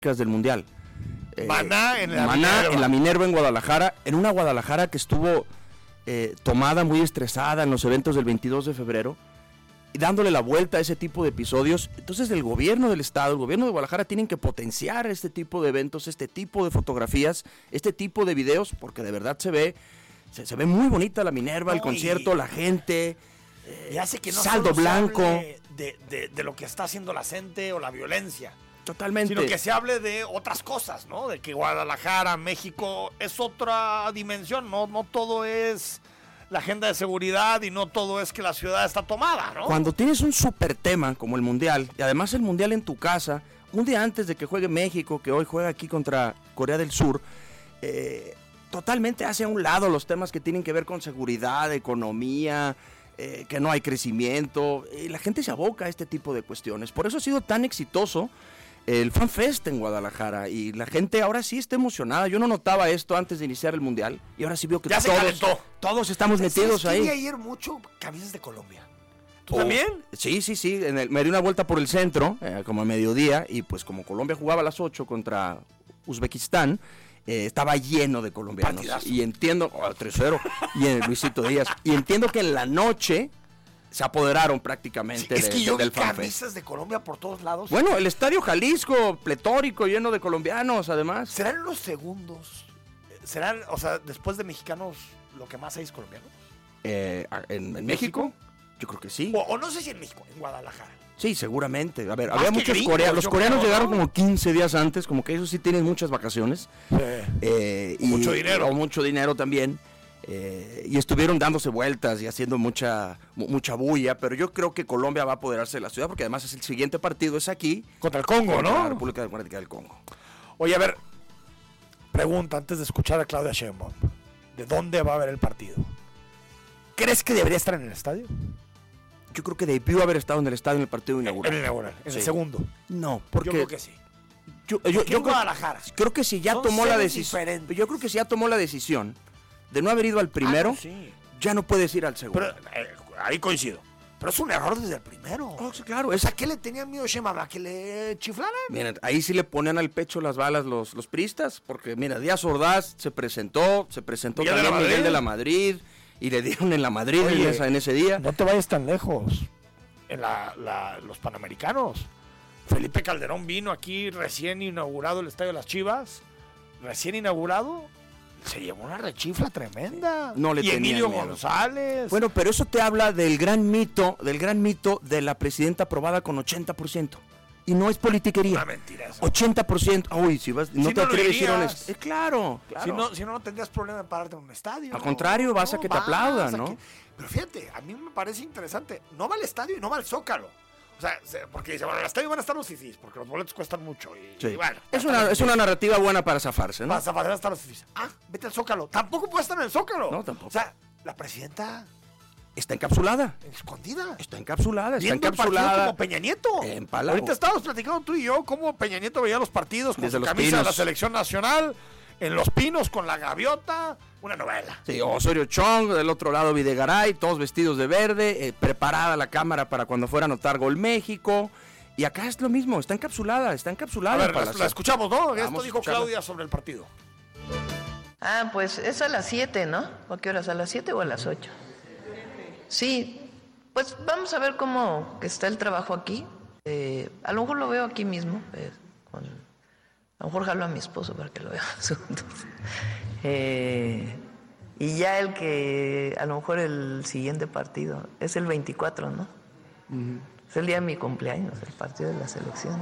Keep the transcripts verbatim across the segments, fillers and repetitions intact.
del Mundial. Eh, Maná en la Maná Minerva. en la Minerva en Guadalajara, en una Guadalajara que estuvo eh, tomada, muy estresada en los eventos del veintidós de febrero, y dándole la vuelta a ese tipo de episodios. Entonces el gobierno del estado, el gobierno de Guadalajara tienen que potenciar este tipo de eventos, este tipo de fotografías, este tipo de videos, porque de verdad se ve, se, se ve muy bonita la Minerva, no, el concierto, y, la gente, y hace que no saldo blanco. De, de, de lo que está haciendo la gente o la violencia. Totalmente. Sino que se hable de otras cosas, ¿no? De que Guadalajara, México, es otra dimensión, no, no todo es la agenda de seguridad y no todo es que la ciudad está tomada, ¿no? Cuando tienes un super tema como el Mundial, y además el Mundial en tu casa, un día antes de que juegue México, que hoy juega aquí contra Corea del Sur, eh, totalmente hace a un lado los temas que tienen que ver con seguridad, economía, eh, que no hay crecimiento, y la gente se aboca a este tipo de cuestiones. Por eso ha sido tan exitoso el Fan Fest en Guadalajara, y la gente ahora sí está emocionada. Yo no notaba esto antes de iniciar el Mundial, y ahora sí veo que ya todos, todos estamos metidos ahí. Vi ayer mucho camisas de Colombia. ¿Tú oh, también? Sí, sí, sí. En el, me di una vuelta por el centro, eh, como a mediodía, y pues como Colombia jugaba a las ocho contra Uzbekistán, eh, estaba lleno de colombianos. Partidazo. Y entiendo, oh, tres cero, y en el Luisito Díaz, y entiendo que en la noche se apoderaron prácticamente sí, es de, que yo del vi Fan camisas Fest. de Colombia por todos lados. Bueno, el Estadio Jalisco, pletórico, lleno de colombianos, además. ¿Serán los segundos? ¿Serán, o sea, después de mexicanos, lo que más hay es colombianos? Eh, ¿En, en México? México? Yo creo que sí. O, o no sé si en México, en Guadalajara. Sí, seguramente. A ver, Más había muchos gringos, coreanos. Los coreanos creo, llegaron ¿no? como quince días antes, como que ellos sí tienen muchas vacaciones. Sí. Eh, y, mucho dinero. O mucho dinero también. Eh, y estuvieron dándose vueltas y haciendo mucha mucha bulla, pero yo creo que Colombia va a apoderarse de la ciudad, porque además es el siguiente partido, es aquí. Contra el Congo, contra ¿no? La República Democrática del Congo. Oye, a ver, pregunta antes de escuchar a Claudia Sheinbaum. ¿De dónde va a haber el partido? ¿Crees que debería estar en el estadio? Yo creo que debió haber estado en el estadio en el partido inaugural. En el inaugural, en sí. el segundo. No, porque... Yo creo que sí. Yo, yo, yo creo, Guadalajara. creo que si ya Son tomó la decisión. Yo creo que si ya tomó la decisión de no haber ido al primero, ah, no, sí. ya no puedes ir al segundo. Pero, eh, ahí coincido. Pero es un error desde el primero. Oh, sí, claro. O sea, ¿qué le tenían miedo a Sheinbaum? ¿A que le chiflaran? Miren, ahí sí le ponían al pecho las balas los, los priistas, porque mira, Díaz Ordaz se presentó, se presentó Miguel también de Miguel de la Madrid, y le dieron en la Madrid Oye, en, esa, en ese día. No te vayas tan lejos. En la, la, los Panamericanos. Felipe Calderón vino aquí recién inaugurado el Estadio de las Chivas. Recién inaugurado. Se llevó una rechifla tremenda. No le y Emilio miedo. González. Bueno, pero eso te habla del gran mito, del gran mito de la presidenta aprobada con ochenta por ciento. Y no es politiquería. Una mentira eso. ochenta por ciento. Uy, si vas, no si te no atreves a ir a un irías. est- eh, claro, claro. Si no, si no, no tendrías problema en pararte en un estadio. Al ¿no? contrario, vas no, a que te vas aplaudan, a ¿no? que- Pero fíjate, a mí me parece interesante. No va al estadio y no va al Zócalo. O sea, se- porque dice, bueno, en el estadio van a estar los fifís, porque los boletos cuestan mucho. Y, Sí. y bueno, Es una, es una narrativa buena para zafarse, ¿no? vas a pasar hasta los fifís. Ah, vete al Zócalo. Tampoco puede estar en el Zócalo. No, tampoco. O sea, la presidenta Está encapsulada. escondida. Está encapsulada, está Viendo el partido encapsulada. como Peña Nieto. En Palau. Ahorita estábamos platicando tú y yo cómo Peña Nieto veía los partidos con Desde su Los camisa de Pinos. la selección nacional, en Los Pinos con la gaviota, una novela. Sí, Osorio Chong, del otro lado Videgaray, todos vestidos de verde, eh, preparada la cámara para cuando fuera a anotar gol México. Y acá es lo mismo, está encapsulada, está encapsulada. A ver, para la, la- la escuchamos, ¿no? Vamos Esto a dijo escucharla. Claudia sobre el partido. Ah, pues es a las siete, ¿no? ¿A qué horas? ¿A las siete o a las ocho? Sí, pues vamos a ver cómo está el trabajo aquí. Eh, a lo mejor lo veo aquí mismo. eh, con- a lo mejor jalo a mi esposo para que lo vea juntos. Eh, y ya el que, a lo mejor el siguiente partido, es el veinticuatro, ¿no? Es el día de mi cumpleaños, el partido de la selección.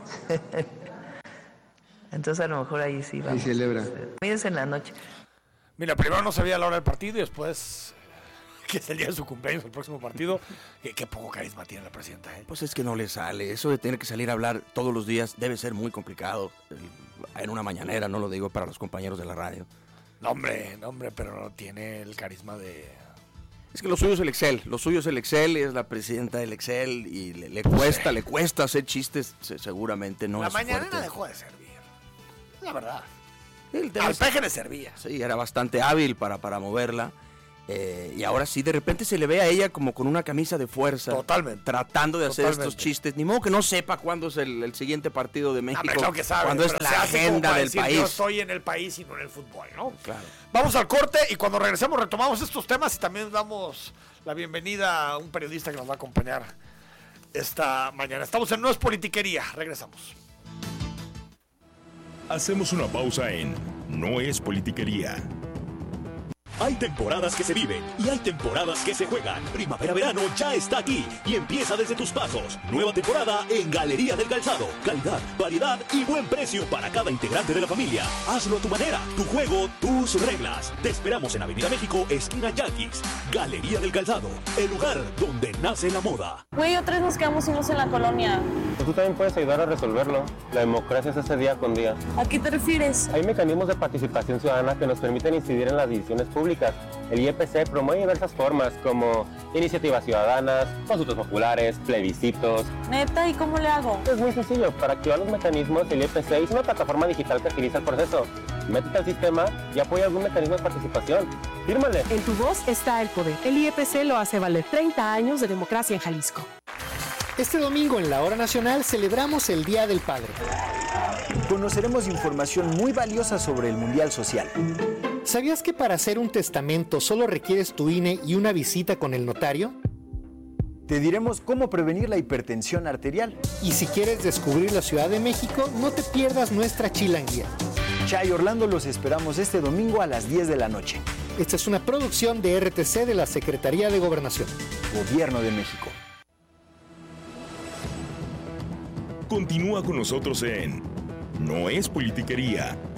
Entonces a lo mejor ahí sí vamos. Ahí celebra. Mírense en la noche. Mira, primero no sabía la hora del partido y después que es el día de su cumpleaños, el próximo partido. Qué, qué poco carisma tiene la presidenta, ¿eh? Pues es que no le sale, eso de tener que salir a hablar todos los días debe ser muy complicado. El- En una mañanera, no lo digo para los compañeros de la radio. No, hombre, no, hombre, pero no tiene el carisma de... Es que lo suyo es el Excel, lo suyo es el Excel, es la presidenta del Excel y le, le cuesta, le cuesta hacer chistes, se- seguramente no la es mañanera fuerte. dejó de servir. La verdad. El tema Al es- peje le servía. Sí, era bastante hábil para, para moverla. Eh, y ahora sí, de repente se le ve a ella como con una camisa de fuerza. Totalmente. Tratando de hacer Totalmente. estos chistes. Ni modo que no sepa cuándo es el, el siguiente partido de México. No, claro que sabe, cuándo es pero la se hace como agenda para del decir, país. Yo estoy en el país y no en el fútbol, ¿no? Claro. Vamos al corte y cuando regresemos retomamos estos temas y también damos la bienvenida a un periodista que nos va a acompañar esta mañana. Estamos en No es Politiquería. Regresamos. Hacemos una pausa en No es Politiquería. Hay temporadas que se viven y hay temporadas que se juegan. Primavera-verano ya está aquí y empieza desde tus pasos. Nueva temporada en Galería del Calzado. Calidad, variedad y buen precio para cada integrante de la familia. Hazlo a tu manera, tu juego, tus reglas. Te esperamos en Avenida México, esquina Yanquis. Galería del Calzado, el lugar donde nace la moda. Güey, otra vez nos quedamos solos en la colonia. Tú también puedes ayudar a resolverlo. La democracia es ese día con día. ¿A qué te refieres? Hay mecanismos de participación ciudadana que nos permiten incidir en las decisiones públicas. El I E P C promueve diversas formas como iniciativas ciudadanas, consultas populares, plebiscitos. Neta, ¿y cómo le hago? Es muy sencillo. Para activar los mecanismos, el I E P C es una plataforma digital que agiliza el proceso. Métete al sistema y apoya algún mecanismo de participación. Fírmale. En tu voz está el poder. El I E P C lo hace valer. treinta años de democracia en Jalisco. Este domingo en la Hora Nacional celebramos el Día del Padre. Conoceremos información muy valiosa sobre el Mundial Social. ¿Sabías que para hacer un testamento solo requieres tu I N E y una visita con el notario? Te diremos cómo prevenir la hipertensión arterial. Y si quieres descubrir la Ciudad de México, no te pierdas nuestra chilanguía. Chay Orlando los esperamos este domingo a las diez de la noche. Esta es una producción de R T C de la Secretaría de Gobernación. Gobierno de México. Continúa con nosotros en No es Politiquería.